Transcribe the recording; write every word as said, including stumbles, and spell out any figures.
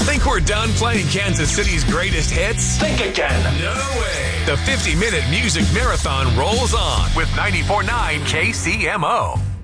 Think we're done playing Kansas City's greatest hits? Think again. No way. The fifty-minute music marathon rolls on with ninety-four point nine K C M O.